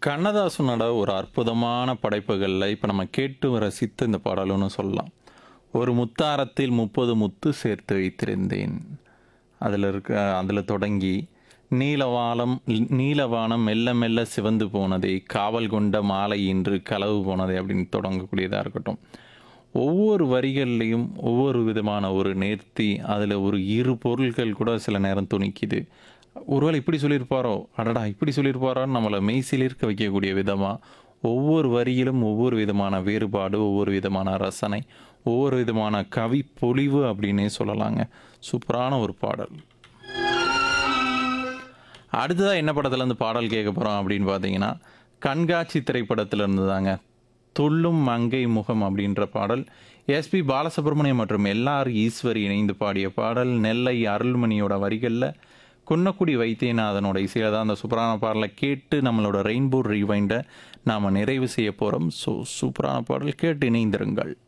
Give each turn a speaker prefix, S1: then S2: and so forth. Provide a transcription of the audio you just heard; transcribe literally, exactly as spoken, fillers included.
S1: கண்ணதாசனோட ஒரு அற்புதமான படைப்புகள்ல இப்ப நம்ம கேட்டு ரசித்த இந்த பாடலுன்னு சொல்லலாம். "ஒரு முத்தாரத்தில் முப்பது முத்து சேர்த்து வைத்திருந்தேன்." அதுல இருக்க அதுல தொடங்கி, "நீலவானம் நீலவானம் மெல்ல மெல்ல சிவந்து போனதே, காவல் கொண்ட மாலை இன்று களவு போனதே" அப்படின்னு தொடங்கக்கூடியதா இருக்கட்டும். ஒவ்வொரு வரிகள்லயும் ஒவ்வொரு விதமான ஒரு நேர்த்தி, அதுல ஒரு இரு பொருள்கள் கூட சில நேரம் துணிக்குது. ஒருவேளை இப்படி சொல்லியிருப்பாரோ! அடடா! இப்படி சொல்லியிருப்பாரான்னு நம்மள மெய்சிலிர்க்க வைக்கக்கூடிய விதமா, ஒவ்வொரு வரியிலும் ஒவ்வொரு விதமான வேறுபாடு, ஒவ்வொரு விதமான ரசனை, ஒவ்வொரு விதமான கவி பொழிவு அப்படின்னே சொல்லலாங்க. சூப்பரான ஒரு பாடல். அடுத்ததா என்ன படத்துலேருந்து பாடல் கேட்க போறோம் அப்படின்னு பார்த்தீங்கன்னா, கண்காட்சி திரைப்படத்திலிருந்து தாங்க. "துள்ளும் மங்கை முகம்" அப்படின்ற பாடல். எஸ்பி பாலசுப்ரமணியம் மற்றும் எல்ஆர் ஈஸ்வரி இணைந்து பாடிய பாடல். நெல்லை அருள்மணியோட வரிகள்ல, குன்னக்குடி வைத்தியநாதனோட இசையில தான் அந்த சூப்பரான பாடலை கேட்டு நம்மளோட ரெயின்போ ரிவைண்ட நாம நிறைவு செய்ய போறோம். ஸோ சூப்பரான பாடல் கேட்டு இணைந்திருங்கள்.